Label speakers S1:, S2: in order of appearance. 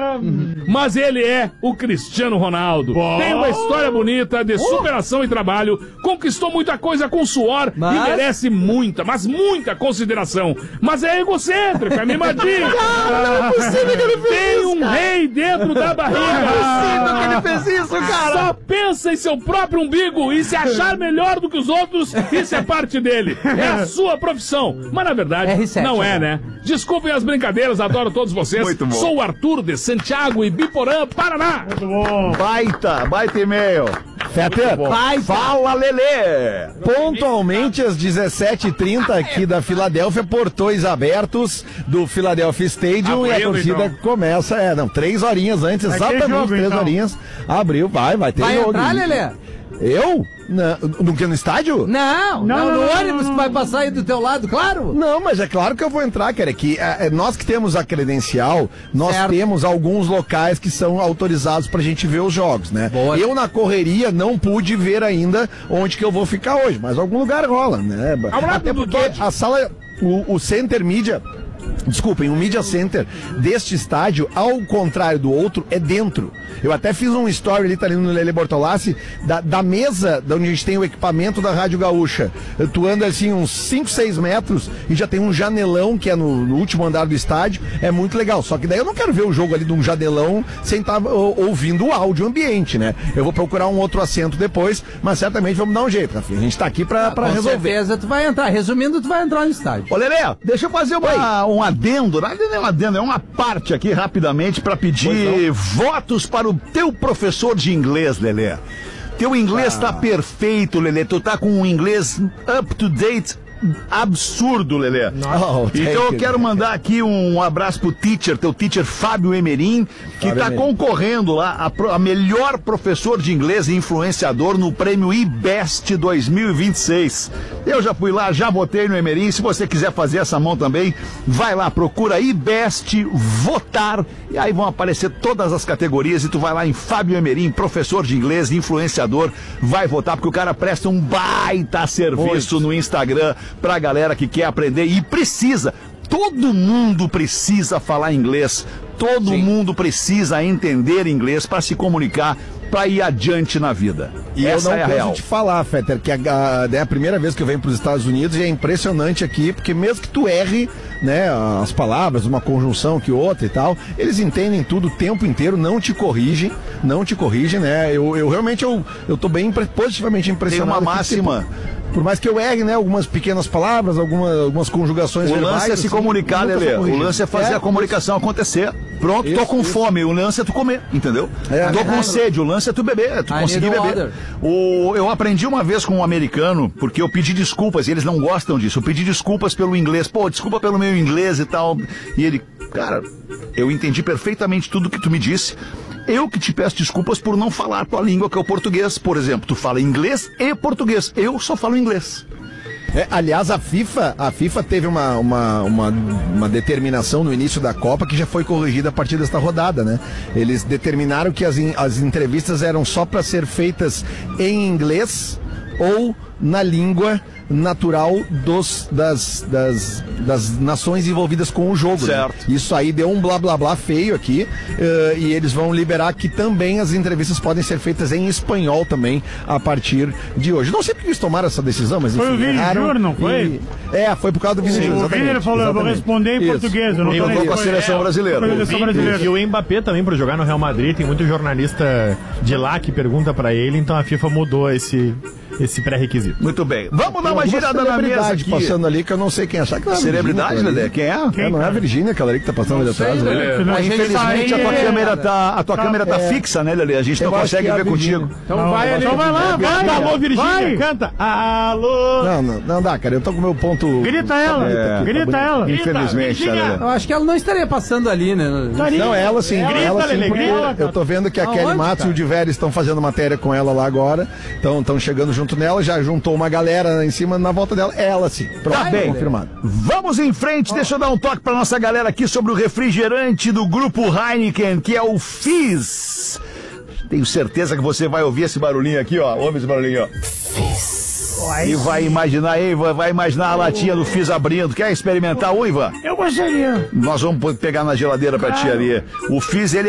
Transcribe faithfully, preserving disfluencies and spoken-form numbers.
S1: Mas ele é o Cristiano Ronaldo. Tem uma história bonita de superação e trabalho, conquistou muita coisa com suor
S2: Mas...
S1: e merece muita, mas muita consideração. Mas é egocêntrico, é mimadinho.
S2: Cara, não é possível que ele fez
S1: Tem
S2: isso,
S1: um
S2: cara.
S1: rei dentro da barriga.
S2: Não é possível que ele fez isso, cara.
S1: Só pensa em seu próprio umbigo e se achar melhor do que os outros, isso é parte dele. É a sua profissão. Mas na verdade,
S2: R sete,
S1: não é, né? Desculpem as brincadeiras, adoro todos vocês.
S3: Muito bom.
S1: Sou o Arthur de Santiago e Biporã, Paraná.
S4: Muito bom.
S3: Baita, baita e-mail.
S5: Fetter,
S3: Fala, Lelê.
S5: pontualmente às dezessete e trinta aqui da Filadélfia, portões abertos do Philadelphia Stadium, e a
S1: Abrindo,
S5: torcida
S1: então.
S5: começa, é, não, três horinhas antes,
S4: Vai ter
S5: exatamente
S4: jogo,
S5: três
S4: então.
S5: horinhas, abriu, vai, vai ter
S2: Vai
S5: jogo.
S2: entrar, Lelê?
S5: Eu? Na, no que, no estádio?
S2: Não, não,
S4: Não,
S2: no
S4: não, não,
S2: ônibus
S4: não,
S2: que vai passar aí do teu lado, claro.
S5: Não, mas é claro que eu vou entrar, cara. É que é, nós que temos a credencial, nós
S2: Certo.
S5: temos alguns locais que são autorizados pra gente ver os jogos, né?
S2: Boa.
S5: Eu, na correria, não pude ver ainda onde que eu vou ficar hoje, mas algum lugar rola, né? Até porque a sala, o, o Center Media... Desculpem, o Media Center deste estádio, ao contrário do outro, é dentro. Eu até fiz um story ali, tá ali no Lele Bortolassi, da, da mesa de onde a gente tem o equipamento da Rádio Gaúcha. Tu anda assim uns cinco, seis metros e já tem um janelão que é no, no último andar do estádio. É muito legal. Só que daí eu não quero ver o jogo ali de um janelão sem estar ouvindo o áudio ambiente, né? Eu vou procurar um outro assento depois, mas certamente vamos dar um jeito, Rafinha. A gente tá aqui pra, pra
S2: Com
S5: resolver.
S2: certeza tu vai entrar. Resumindo, tu vai entrar no estádio.
S3: Ô, Lelê, deixa eu fazer uma, um adendo, não é um adendo, é uma parte aqui rapidamente pra pedir votos para o teu professor de inglês, Lelê. Teu inglês tá perfeito, Lelê, tu tá com um inglês up to date absurdo, Lelê.
S5: Oh, thank
S3: então eu
S5: you.
S3: quero mandar aqui um abraço pro teacher, teu teacher Fábio Emerim, que
S5: Fábio
S3: tá
S5: Emerim.
S3: concorrendo lá a, pro- a melhor professor de inglês e influenciador no prêmio iBest dois mil e vinte e seis. Eu já fui lá, já votei no Emerim. Se você quiser fazer essa mão também, vai lá, procura iBest, votar, e aí vão aparecer todas as categorias e tu vai lá em Fábio Emerim, professor de inglês, influenciador, vai votar, porque o cara presta um baita serviço no Instagram pra galera que quer aprender e precisa. Todo mundo precisa falar inglês. Todo mundo precisa entender inglês para se comunicar, para ir adiante na vida.
S5: E
S3: Essa
S5: eu não
S3: é a
S5: posso
S3: real.
S5: te falar, Fetter, que a, a- é a primeira vez que eu venho para os Estados Unidos e é impressionante aqui, porque mesmo que tu erre, né, as palavras, uma conjunção que outra e tal, eles entendem tudo o tempo inteiro, não te corrigem, não te corrigem, né? Eu, eu realmente, eu, eu tô bem impre- positivamente impressionado.
S3: Tem uma
S5: aqui, porque,
S3: máxima.
S5: Por, por mais que eu erre, né, algumas pequenas palavras, alguma, algumas conjugações
S3: O
S5: verbais,
S3: lance é se
S5: assim,
S3: comunicar,
S5: nunca sou
S3: Lelê. O
S5: corrigido.
S3: lance é fazer
S5: É,
S3: a comunicação acontecer. Pronto,
S5: Isso,
S3: tô com
S5: isso.
S3: fome. O lance é tu comer, entendeu?
S5: É.
S3: Tô com sede. O lance é tu beber, é tu
S2: I
S3: conseguir
S2: need
S3: beber.
S2: water.
S3: O, eu aprendi uma vez com um americano, porque eu pedi desculpas e eles não gostam disso. Eu pedi desculpas pelo inglês. Pô, desculpa pelo meu inglês e tal. E ele, cara, eu entendi perfeitamente tudo que tu me disse. Eu que te peço desculpas por não falar a tua língua, que é o português. Por exemplo, tu fala inglês e português. Eu só falo inglês.
S5: É, aliás, a FIFA, a FIFA teve uma, uma, uma, uma determinação no início da Copa que já foi corrigida a partir desta rodada, né? Eles determinaram que as, in- as entrevistas eram só para ser feitas em inglês ou na língua natural dos, das, das, das nações envolvidas com o jogo. né?
S3: Certo.
S5: Isso aí deu um blá blá blá feio aqui, eh, e eles vão liberar que também as entrevistas podem ser feitas em espanhol também a partir de hoje. Não sei por que eles tomaram essa decisão, mas enfim,
S4: Foi o Vini
S5: erraram
S4: Júnior, não foi?
S5: e- É, foi por causa do Vini Júnior.
S4: O
S5: exatamente,
S4: Vini ele falou, eu vou
S5: exatamente.
S4: responder em
S5: Isso.
S4: português. Eu não
S3: Eu
S4: tô nem
S3: vou com a
S4: foi-
S3: seleção
S4: é,
S3: brasileira.
S4: com a seleção brasileira.
S6: E o Mbappé também, pra jogar no Real Madrid, tem muito jornalista de lá que pergunta pra ele, então a FIFA mudou esse, esse pré-requisito.
S3: Muito bem. Vamos dar uma
S5: Tem
S3: girada na mesa
S5: celebridade
S3: aqui.
S5: passando ali que eu não sei quem achar. Que não é a
S3: Celebridade,
S5: Virgínia,
S3: Lelê?
S5: aquela
S3: Quem é?
S5: ali. É, não é a Virgínia, aquela ali que tá passando ali atrás.
S2: sei,
S5: né?
S1: Lelê.
S4: Não,
S3: Mas,
S4: gente,
S3: infelizmente, a tua
S4: aí é-
S3: câmera tá, a tua
S4: Tá-
S3: câmera tá
S5: é.
S3: fixa, né, Lelê? A gente não
S5: Eu acho
S3: consegue
S5: que é a
S3: ver
S5: Virgínia.
S3: contigo.
S2: Então
S4: Não,
S2: vai ali.
S4: então vai lá, vai.
S6: Alô, Virgínia,
S4: Vai.
S6: canta! Alô!
S5: Não, não, não dá, cara. Eu tô com o meu ponto.
S4: Grita ela,
S3: É.
S4: grita ela.
S3: Infelizmente, né, Lelê?
S2: Eu acho que ela não estaria passando ali, né?
S5: Não, ela sim,
S4: Grita,
S5: ela sim,
S4: Lelê,
S5: porque
S4: grita.
S5: eu tô vendo que a
S2: Aonde,
S5: Kelly Matos e o Diveres estão fazendo matéria com ela lá agora. Estão chegando junto nela, já juntou uma galera em cima, na volta dela. Ela sim. Pronto,
S3: Tá bem.
S5: confirmado.
S3: Vamos em frente, deixa eu dar um toque pra nossa galera aqui sobre o refrigerante do grupo Heineken, que é o Fizz. Tenho certeza que você vai ouvir esse barulhinho aqui, ó. Ouve esse barulhinho, ó. E vai imaginar, hein, Ivan? Vai imaginar a latinha do Fizz abrindo. Quer experimentar, ô, Ivan?
S4: Eu gostaria.
S3: Nós vamos pegar na geladeira pra ti ali. O Fizz, ele